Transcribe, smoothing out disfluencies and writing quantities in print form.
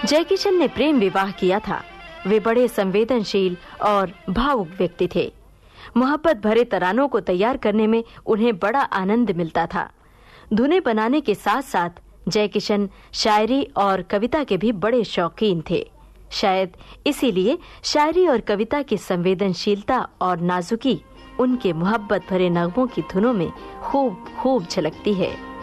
जय किशन ने प्रेम विवाह किया था। वे बड़े संवेदनशील और भावुक व्यक्ति थे। मोहब्बत भरे तरानों को तैयार करने में उन्हें बड़ा आनंद मिलता था। धुनें बनाने के साथ साथ जय किशन शायरी और कविता के भी बड़े शौकीन थे। शायद इसीलिए शायरी और कविता की संवेदनशीलता और नाजुकी उनके मोहब्बत भरे नगमों की धुनों में खूब खूब झलकती है।